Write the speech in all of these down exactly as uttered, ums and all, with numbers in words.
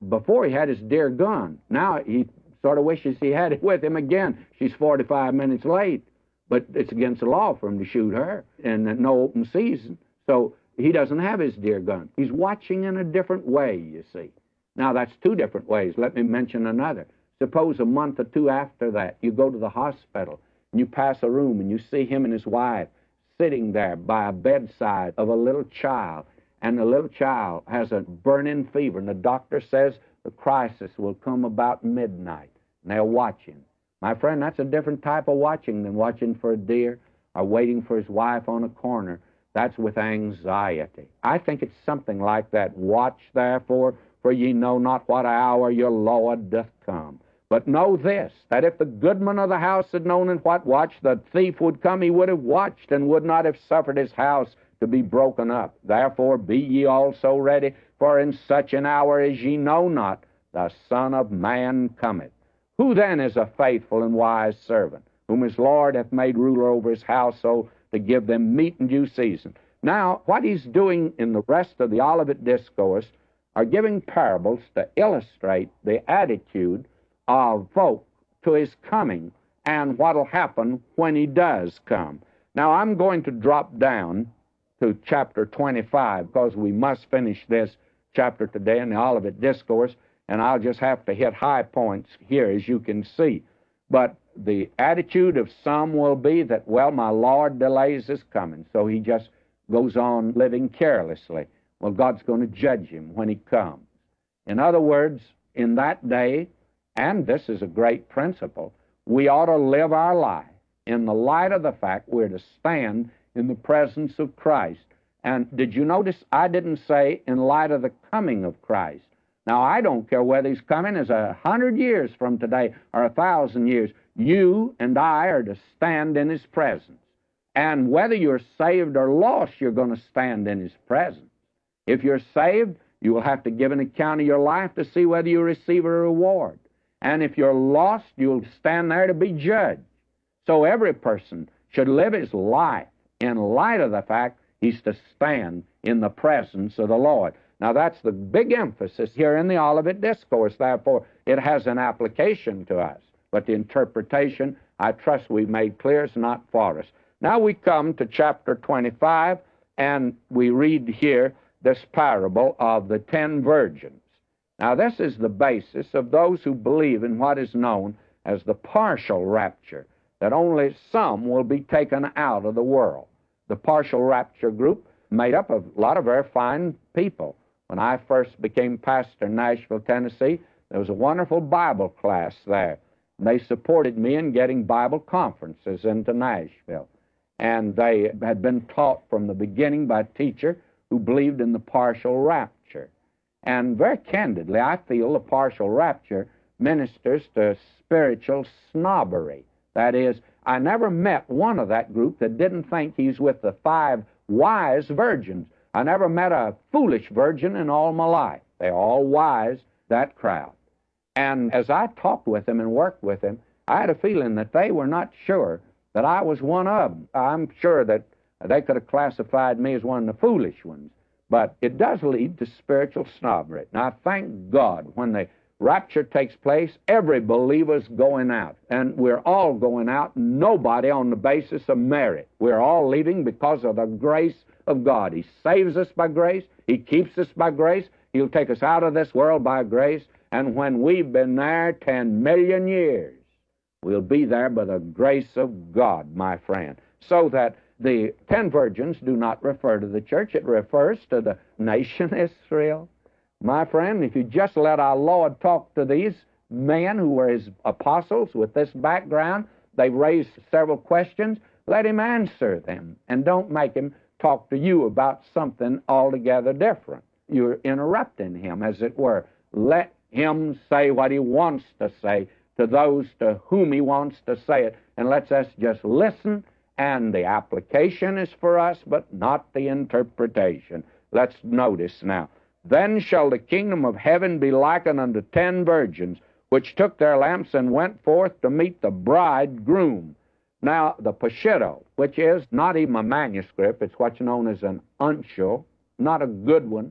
before he had his dear gun. Now he sort of wishes he had it with him again. She's forty-five minutes late, but it's against the law for him to shoot her in no open season. So he doesn't have his dear gun. He's watching in a different way, you see. Now, that's two different ways. Let me mention another. Suppose a month or two after that, you go to the hospital, and you pass a room, and you see him and his wife sitting there by a bedside of a little child, and the little child has a burning fever, and the doctor says the crisis will come about midnight, and they're watching. My friend, that's a different type of watching than watching for a deer or waiting for his wife on a corner. That's with anxiety. I think it's something like that. Watch, therefore, for ye know not what hour your Lord doth come. But know this, that if the goodman of the house had known in what watch the thief would come, he would have watched and would not have suffered his house to be broken up. Therefore be ye also ready, for in such an hour as ye know not, the Son of Man cometh. Who then is a faithful and wise servant, whom his Lord hath made ruler over his household, to give them meat in due season? Now, what he's doing in the rest of the Olivet Discourse are giving parables to illustrate the attitude of folk to his coming and what will happen when he does come. Now, I'm going to drop down to chapter twenty-five because we must finish this chapter today in the Olivet Discourse, and I'll just have to hit high points here, as you can see. But the attitude of some will be that, well, my Lord delays his coming, so he just goes on living carelessly. Well, God's going to judge him when he comes. In other words, in that day, and this is a great principle, we ought to live our life in the light of the fact we're to stand in the presence of Christ. And did you notice I didn't say in light of the coming of Christ? Now, I don't care whether he's coming as a hundred years from today or a thousand years. You and I are to stand in his presence. And whether you're saved or lost, you're going to stand in his presence. If you're saved, you will have to give an account of your life to see whether you receive a reward. And if you're lost, you'll stand there to be judged. So every person should live his life in light of the fact he's to stand in the presence of the Lord. Now, that's the big emphasis here in the Olivet Discourse. Therefore, it has an application to us. But the interpretation, I trust we've made clear, is not for us. Now we come to chapter twenty-five, and we read here this parable of the ten virgins. Now, this is the basis of those who believe in what is known as the partial rapture, that only some will be taken out of the world. The partial rapture group made up of a lot of very fine people. When I first became pastor in Nashville, Tennessee, there was a wonderful Bible class there. And they supported me in getting Bible conferences into Nashville. And they had been taught from the beginning by a teacher who believed in the partial rapture. And very candidly, I feel the partial rapture ministers to spiritual snobbery. That is, I never met one of that group that didn't think he's with the five wise virgins. I never met a foolish virgin in all my life. They're all wise, that crowd. And as I talked with them and worked with them, I had a feeling that they were not sure that I was one of them. I'm sure that they could have classified me as one of the foolish ones. But it does lead to spiritual snobbery. Now, thank God, when the rapture takes place, every believer's going out. And we're all going out, nobody on the basis of merit. We're all leaving because of the grace of God. He saves us by grace. He keeps us by grace. He'll take us out of this world by grace. And when we've been there ten million years, we'll be there by the grace of God, my friend. So that the ten virgins do not refer to the church. It refers to the nation Israel. My friend, if you just let our Lord talk to these men who were his apostles with this background, they've raised several questions, let him answer them. And don't make him talk to you about something altogether different. You're interrupting him, as it were. Let him say what he wants to say to those to whom he wants to say it. And let us just listen. And the application is for us, but not the interpretation. Let's notice now. Then shall the kingdom of heaven be likened unto ten virgins, which took their lamps and went forth to meet the bridegroom. Now, the Peshitta, which is not even a manuscript, it's what's known as an uncial, not a good one.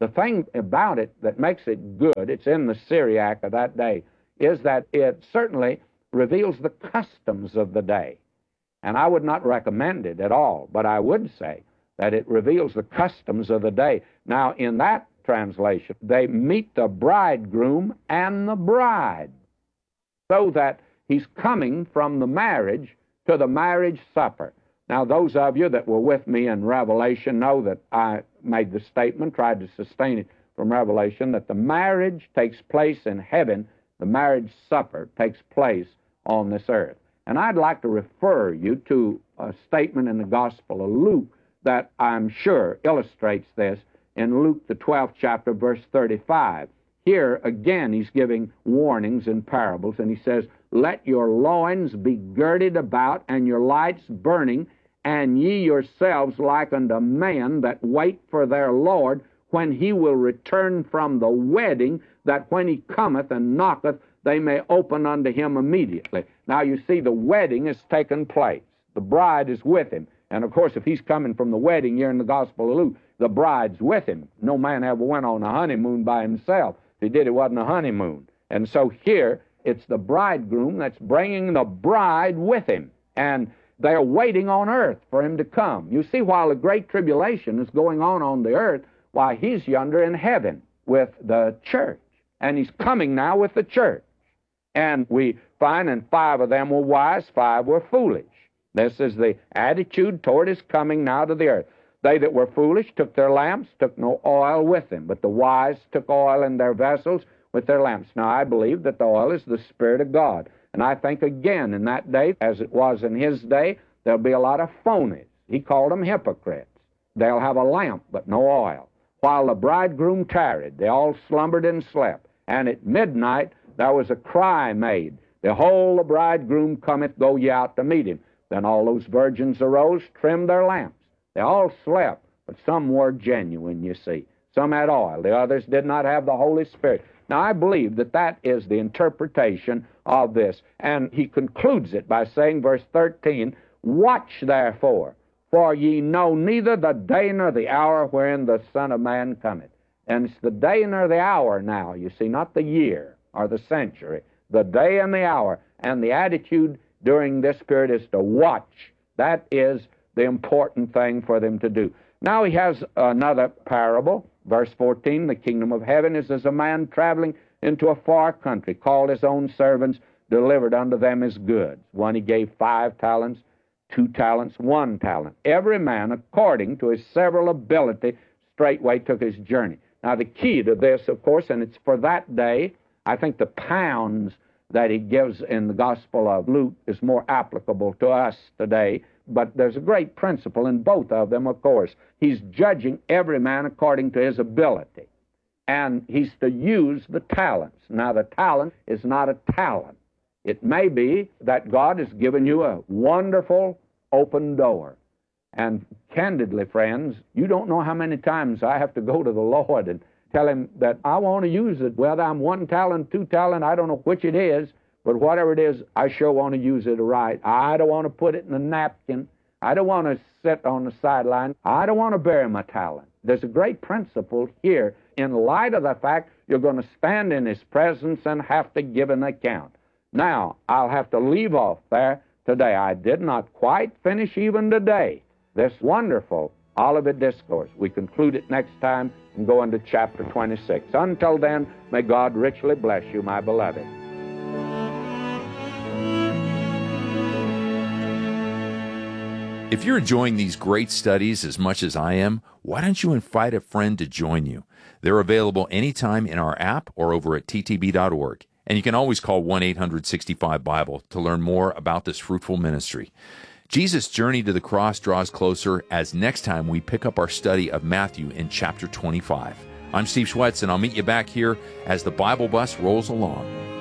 The thing about it that makes it good, it's in the Syriac of that day, is that it certainly reveals the customs of the day. And I would not recommend it at all, but I would say that it reveals the customs of the day. Now, in that translation, they meet the bridegroom and the bride, so that he's coming from the marriage to the marriage supper. Now, those of you that were with me in Revelation know that I made the statement, tried to sustain it from Revelation, that the marriage takes place in heaven, the marriage supper takes place on this earth. And I'd like to refer you to a statement in the Gospel of Luke that I'm sure illustrates this in Luke, the twelfth chapter, verse thirty-five. Here, again, he's giving warnings in parables, and he says, "Let your loins be girded about, and your lights burning, and ye yourselves like unto men that wait for their Lord, when he will return from the wedding, that when he cometh and knocketh, they may open unto him immediately." Now, you see, the wedding has taken place. The bride is with him. And, of course, if he's coming from the wedding here in the Gospel of Luke, the bride's with him. No man ever went on a honeymoon by himself. If he did, it wasn't a honeymoon. And so here, it's the bridegroom that's bringing the bride with him. And they're waiting on earth for him to come. You see, while the great tribulation is going on on the earth, why, he's yonder in heaven with the church. And he's coming now with the church. And we find, and five of them were wise, five were foolish. This is the attitude toward his coming now to the earth. They that were foolish took their lamps, took no oil with them, but the wise took oil in their vessels with their lamps. Now, I believe that the oil is the Spirit of God. And I think, again, in that day, as it was in his day, there'll be a lot of phonies. He called them hypocrites. They'll have a lamp, but no oil. While the bridegroom tarried, they all slumbered and slept. And at midnight there was a cry made, "Behold, the bridegroom cometh, go ye out to meet him." Then all those virgins arose, trimmed their lamps. They all slept, but some were genuine, you see. Some had oil. The others did not have the Holy Spirit. Now, I believe that that is the interpretation of this. And he concludes it by saying, verse thirteen, "Watch therefore, for ye know neither the day nor the hour wherein the Son of Man cometh." And it's the day nor the hour now, you see, not the year or the century. The day and the hour. And the attitude during this period is to watch. That is the important thing for them to do. Now he has another parable. Verse fourteen, "The kingdom of heaven is as a man traveling into a far country, called his own servants, delivered unto them his goods. One he gave five talents, two talents, one talent. Every man according to his several ability straightway took his journey." Now the key to this, of course, and it's for that day, I think the pounds that he gives in the Gospel of Luke is more applicable to us today. But there's a great principle in both of them, of course. He's judging every man according to his ability. And he's to use the talents. Now, the talent is not a talent. It may be that God has given you a wonderful open door. And candidly, friends, you don't know how many times I have to go to the Lord and tell him that I want to use it, whether I'm one talent, two talent, I don't know which it is, but whatever it is, I sure want to use it right. I don't want to put it in a napkin. I don't want to sit on the sideline. I don't want to bury my talent. There's a great principle here in light of the fact you're going to stand in his presence and have to give an account. Now, I'll have to leave off there today. I did not quite finish even today this wonderful Olivet Discourse. We conclude it next time and go into chapter twenty-six. Until then, may God richly bless you, my beloved. If you're enjoying these great studies as much as I am, why don't you invite a friend to join you? They're available anytime in our app or over at t t b dot org. And you can always call one eight hundred sixty-five Bible to learn more about this fruitful ministry. Jesus' journey to the cross draws closer as next time we pick up our study of Matthew in chapter twenty-five. I'm Steve Schwetz, and I'll meet you back here as the Bible bus rolls along.